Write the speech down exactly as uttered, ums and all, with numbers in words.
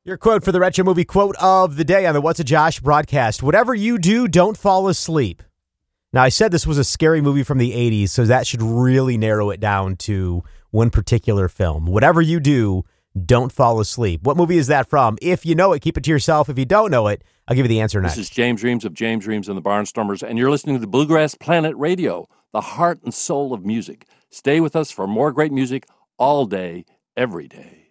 Your quote for the Retro Movie Quote of the Day on the What's a Josh broadcast. Whatever you do, don't fall asleep. Now, I said this was a scary movie from the eighties, so that should really narrow it down to one particular film. Whatever you do, don't fall asleep. What movie is that from? If you know it, keep it to yourself. If you don't know it, I'll give you the answer next. This is James Reams of James Reams and the Barnstormers, and you're listening to the Bluegrass Planet Radio, the heart and soul of music. Stay with us for more great music all day, every day.